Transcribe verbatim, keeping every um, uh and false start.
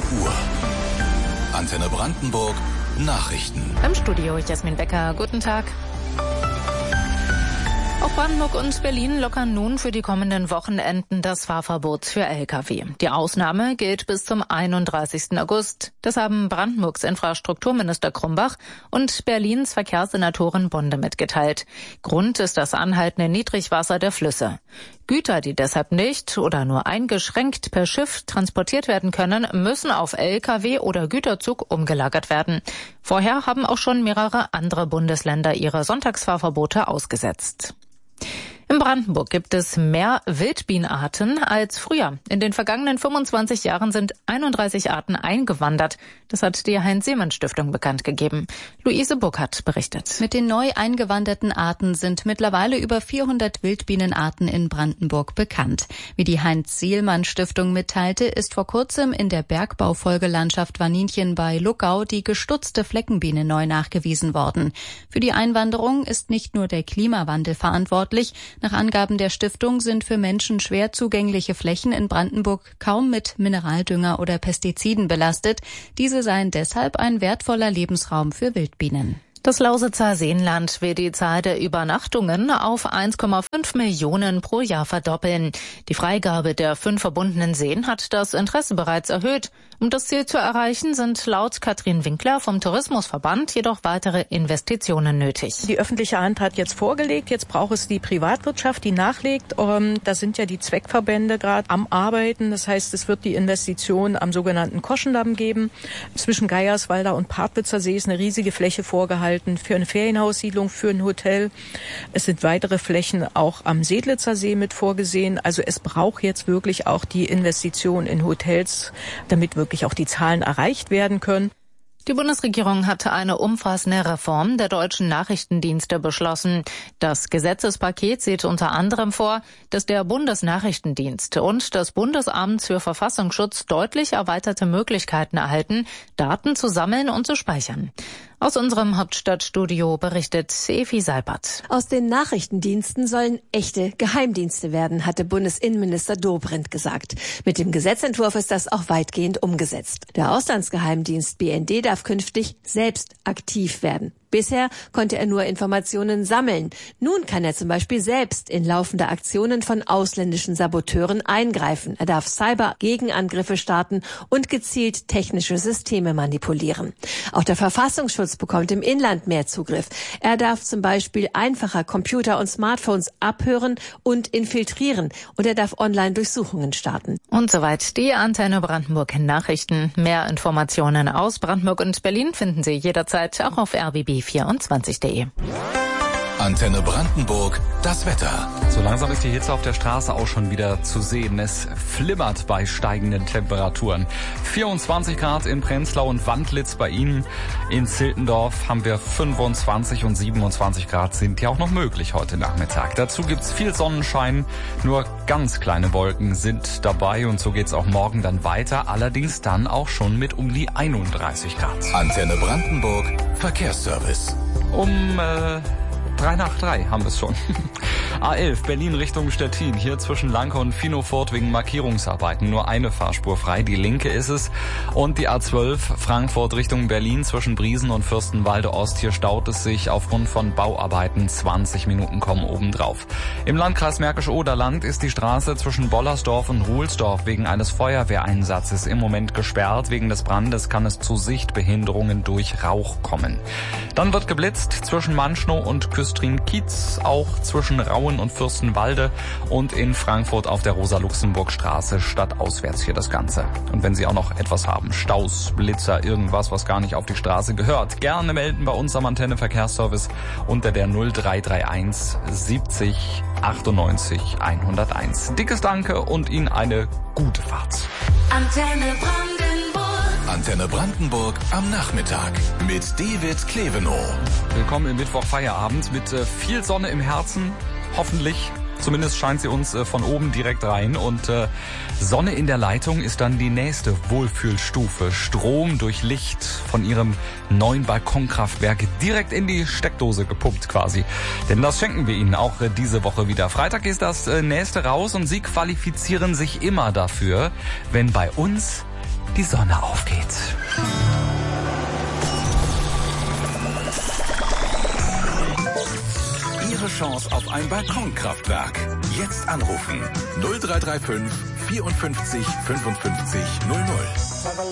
Uhr. Antenne Brandenburg Nachrichten. Im Studio Jasmin Becker, guten Tag. Auch Brandenburg und Berlin lockern nun für die kommenden Wochenenden das Fahrverbot für L K W. Die Ausnahme gilt bis zum einunddreißigsten August. Das haben Brandenburgs Infrastrukturminister Krumbach und Berlins Verkehrssenatorin Bonde mitgeteilt. Grund ist das anhaltende Niedrigwasser der Flüsse. Güter, die deshalb nicht oder nur eingeschränkt per Schiff transportiert werden können, müssen auf L K W oder Güterzug umgelagert werden. Vorher haben auch schon mehrere andere Bundesländer ihre Sonntagsfahrverbote ausgesetzt. In Brandenburg gibt es mehr Wildbienenarten als früher. In den vergangenen fünfundzwanzig Jahren sind einunddreißig Arten eingewandert. Das hat die Heinz-Seemann-Stiftung bekannt gegeben. Luise Burkhardt berichtet. Mit den neu eingewanderten Arten sind mittlerweile über vierhundert Wildbienenarten in Brandenburg bekannt. Wie die Heinz-Seemann-Stiftung mitteilte, ist vor kurzem in der Bergbaufolgelandschaft Waninchen bei Luckau die gestutzte Fleckenbiene neu nachgewiesen worden. Für die Einwanderung ist nicht nur der Klimawandel verantwortlich. Nach Angaben der Stiftung sind für Menschen schwer zugängliche Flächen in Brandenburg kaum mit Mineraldünger oder Pestiziden belastet. Diese seien deshalb ein wertvoller Lebensraum für Wildbienen. Das Lausitzer Seenland will die Zahl der Übernachtungen auf eins Komma fünf Millionen pro Jahr verdoppeln. Die Freigabe der fünf verbundenen Seen hat das Interesse bereits erhöht. Um das Ziel zu erreichen, sind laut Katrin Winkler vom Tourismusverband jedoch weitere Investitionen nötig. Die öffentliche Hand hat jetzt vorgelegt, jetzt braucht es die Privatwirtschaft, die nachlegt. Da sind ja die Zweckverbände gerade am Arbeiten. Das heißt, es wird die Investition am sogenannten Koschendamm geben. Zwischen Geierswalder und Partwitzer See ist eine riesige Fläche vorgehalten für eine Ferienhaussiedlung, für ein Hotel. Es sind weitere Flächen auch am Sedlitzer See mit vorgesehen. Also es braucht jetzt wirklich auch die Investition in Hotels, damit wirklich auch die Zahlen erreicht werden können. Die Bundesregierung hatte eine umfassende Reform der deutschen Nachrichtendienste beschlossen. Das Gesetzespaket sieht unter anderem vor, dass der Bundesnachrichtendienst und das Bundesamt für Verfassungsschutz deutlich erweiterte Möglichkeiten erhalten, Daten zu sammeln und zu speichern. Aus unserem Hauptstadtstudio berichtet Evi Seibert. Aus den Nachrichtendiensten sollen echte Geheimdienste werden, hatte Bundesinnenminister Dobrindt gesagt. Mit dem Gesetzentwurf ist das auch weitgehend umgesetzt. Der Auslandsgeheimdienst B N D darf künftig selbst aktiv werden. Bisher konnte er nur Informationen sammeln. Nun kann er zum Beispiel selbst in laufende Aktionen von ausländischen Saboteuren eingreifen. Er darf Cyber-Gegenangriffe starten und gezielt technische Systeme manipulieren. Auch der Verfassungsschutz bekommt im Inland mehr Zugriff. Er darf zum Beispiel einfacher Computer und Smartphones abhören und infiltrieren. Und er darf Online-Durchsuchungen starten. Und soweit die Antenne Brandenburg Nachrichten. Mehr Informationen aus Brandenburg und Berlin finden Sie jederzeit auch auf r b b vierundzwanzig punkt de. Antenne Brandenburg, das Wetter. So langsam ist die Hitze auf der Straße auch schon wieder zu sehen. Es flimmert bei steigenden Temperaturen. vierundzwanzig Grad in Prenzlau und Wandlitz bei Ihnen. In Ziltendorf haben wir fünfundzwanzig und siebenundzwanzig Grad sind ja auch noch möglich heute Nachmittag. Dazu gibt's viel Sonnenschein, nur ganz kleine Wolken sind dabei und so geht's auch morgen dann weiter. Allerdings dann auch schon mit um die einunddreißig Grad. Antenne Brandenburg, Verkehrsservice. Um äh, drei nach drei haben wir es schon. A elf Berlin Richtung Stettin. Hier zwischen Lanke und Finofort wegen Markierungsarbeiten nur eine Fahrspur frei. Die linke ist es. Und die A zwölf Frankfurt Richtung Berlin zwischen Briesen und Fürstenwalde Ost. Hier staut es sich aufgrund von Bauarbeiten. zwanzig Minuten kommen obendrauf. Im Landkreis Märkisch-Oderland ist die Straße zwischen Bollersdorf und Ruhlsdorf wegen eines Feuerwehreinsatzes im Moment gesperrt. Wegen des Brandes kann es zu Sichtbehinderungen durch Rauch kommen. Dann wird geblitzt zwischen Manschnow und Küstrin-Kiez, auch zwischen Rauen und Fürstenwalde und in Frankfurt auf der Rosa-Luxemburg-Straße stadtauswärts hier das Ganze. Und wenn Sie auch noch etwas haben, Staus, Blitzer, irgendwas, was gar nicht auf die Straße gehört, gerne melden bei uns am Antenne Verkehrsservice unter der null drei drei eins siebzig achtundneunzig hunderteins. Dickes Danke und Ihnen eine gute Fahrt. Antenne Brandenburg. Antenne Brandenburg am Nachmittag mit David Klevenow. Willkommen im Mittwoch-Feierabend mit äh, viel Sonne im Herzen, hoffentlich. Zumindest scheint sie uns äh, von oben direkt rein. Und äh, Sonne in der Leitung ist dann die nächste Wohlfühlstufe. Strom durch Licht von Ihrem neuen Balkonkraftwerk direkt in die Steckdose gepumpt quasi. Denn das schenken wir Ihnen auch äh, diese Woche wieder. Freitag ist das äh, nächste raus und Sie qualifizieren sich immer dafür, wenn bei uns die Sonne aufgeht. Ihre Chance auf ein Balkonkraftwerk. Jetzt anrufen null drei drei fünf vierundfünfzig fünfundfünfzig null null.